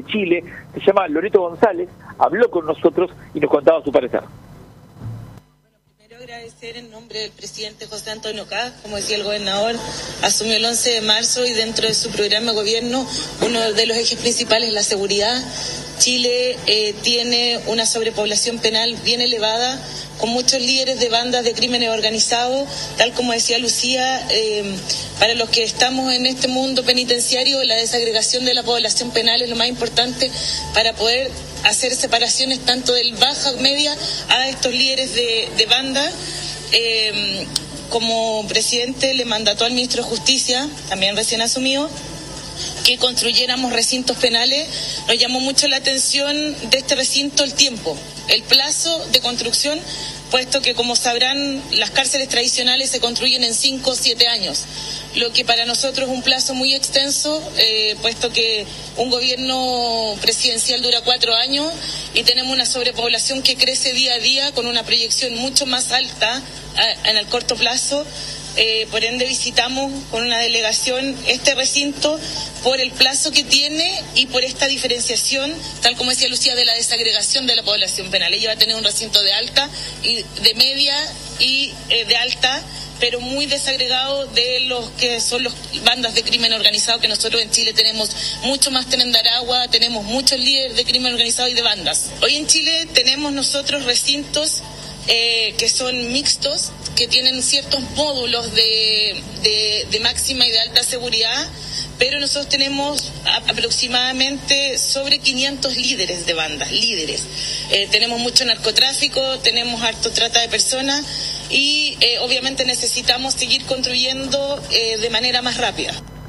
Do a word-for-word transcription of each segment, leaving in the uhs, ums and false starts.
de Chile, se llama Loreto González, habló con nosotros y nos contaba su parecer. Agradecer en nombre del presidente José Antonio Kast, como decía el gobernador, asumió el once de marzo y dentro de su programa de gobierno uno de los ejes principales es la seguridad. Chile eh, tiene una sobrepoblación penal bien elevada, con muchos líderes de bandas de crímenes organizados, tal como decía Lucía, eh, para los que estamos en este mundo penitenciario, la desagregación de la población penal es lo más importante para poder hacer separaciones tanto del baja, media, a estos líderes de, de banda. Eh, como presidente le mandató al ministro de Justicia, también recién asumido, que construyéramos recintos penales. Nos llamó mucho la atención de este recinto el tiempo, el plazo de construcción, puesto que, como sabrán, las cárceles tradicionales se construyen en cinco o siete años, lo que para nosotros es un plazo muy extenso, eh, puesto que un gobierno presidencial dura cuatro años y tenemos una sobrepoblación que crece día a día con una proyección mucho más alta a, en el corto plazo. Eh, por ende visitamos con una delegación este recinto por el plazo que tiene y por esta diferenciación, tal como decía Lucía, de la desagregación de la población penal. Ella va a tener un recinto de alta, y de media y eh, de alta, pero muy desagregado de los que son los bandas de crimen organizado, que nosotros en Chile tenemos mucho más Tenendaragua, tenemos muchos líderes de crimen organizado y de bandas. Hoy en Chile tenemos nosotros recintos eh, que son mixtos, que tienen ciertos módulos de, de, de máxima y de alta seguridad, pero nosotros tenemos a, aproximadamente sobre quinientos líderes de bandas, líderes. Eh, tenemos mucho narcotráfico, tenemos harto trata de personas y eh, obviamente necesitamos seguir construyendo eh, de manera más rápida.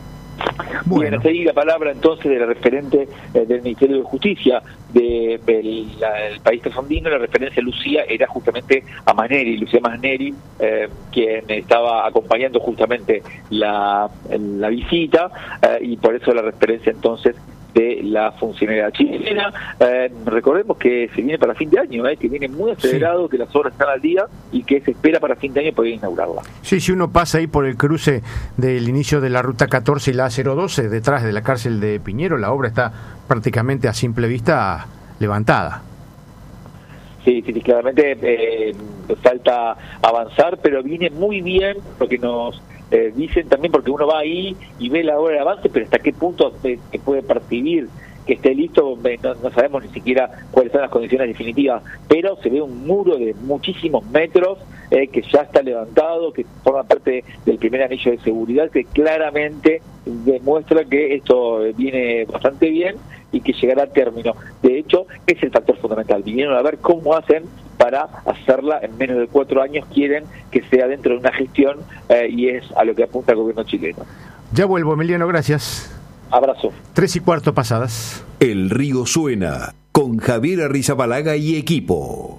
Bueno, Bien, seguí la palabra entonces de la referente eh, del Ministerio de Justicia del de, de, país trasandino. La referencia a Lucía era justamente a Maneri, Lucía Maneri, eh, quien estaba acompañando justamente la, la visita, eh, y por eso la referencia entonces de la funcionaria chilena. Eh, recordemos que se viene para fin de año, eh, que viene muy acelerado, sí, que las obras están al día y que se espera para fin de año poder inaugurarla. Sí, si uno pasa ahí por el cruce del inicio de la ruta catorce y la cero doce, detrás de la cárcel de Piñero, la obra está prácticamente a simple vista levantada. Sí, sí, claramente eh, falta avanzar, pero viene muy bien lo que nos Eh, dicen también, porque uno va ahí y ve la obra de avance, pero hasta qué punto se, se puede percibir que esté listo, no, no sabemos ni siquiera cuáles son las condiciones definitivas, pero se ve un muro de muchísimos metros eh, que ya está levantado, que forma parte del primer anillo de seguridad, que claramente demuestra que esto viene bastante bien y que llegará a término. De hecho, es el factor fundamental. Vinieron a ver cómo hacen para hacerla en menos de cuatro años, quieren que sea dentro de una gestión, eh, y es a lo que apunta el gobierno chileno. Ya vuelvo, Emiliano, gracias. Abrazo. Tres y cuarto pasadas. El río suena con Javier Arrizabalaga y equipo.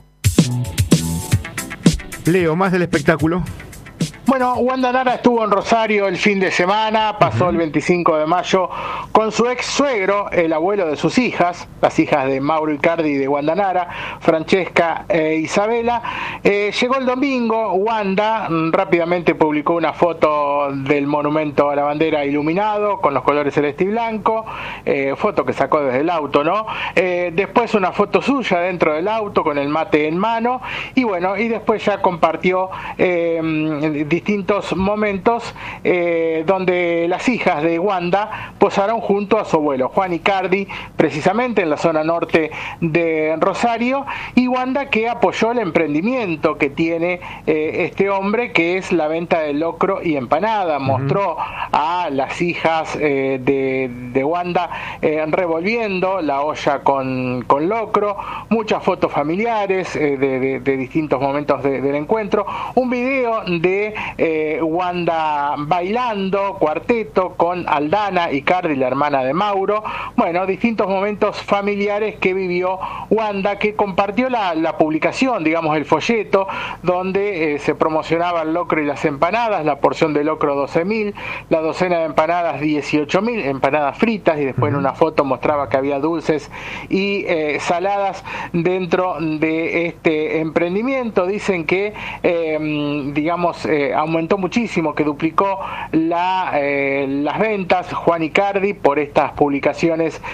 Leo, más del espectáculo. Bueno, Wanda Nara estuvo en Rosario el fin de semana, pasó uh-huh. el veinticinco de mayo con su ex suegro, el abuelo de sus hijas, las hijas de Mauro Icardi y de Wanda Nara, Francesca e Isabela. Eh, llegó el domingo, Wanda rápidamente publicó una foto del monumento a la bandera iluminado con los colores celeste y blanco, eh, foto que sacó desde el auto, ¿no? Eh, después una foto suya dentro del auto con el mate en mano y bueno, y después ya compartió eh, distintos momentos eh, donde las hijas de Wanda posaron junto a su abuelo, Juan Icardi, precisamente en la zona norte de Rosario, y Wanda que apoyó el emprendimiento que tiene eh, este hombre, que es la venta de locro y empanada. Uh-huh. Mostró a las hijas eh, de, de Wanda eh, revolviendo la olla con, con locro, muchas fotos familiares eh, de, de, de distintos momentos de, del encuentro, un video de Eh, Wanda bailando cuarteto con Aldana Icardi, la hermana de Mauro. Bueno, distintos momentos familiares que vivió Wanda, que compartió la, la publicación, digamos el folleto, donde eh, se promocionaba el locro y las empanadas, la porción de locro doce mil, la docena de empanadas dieciocho mil, empanadas fritas, y después uh-huh. en una foto mostraba que había dulces y eh, saladas dentro de este emprendimiento. Dicen que eh, digamos eh, aumentó muchísimo, que duplicó la, eh, las ventas Juan Icardi por estas publicaciones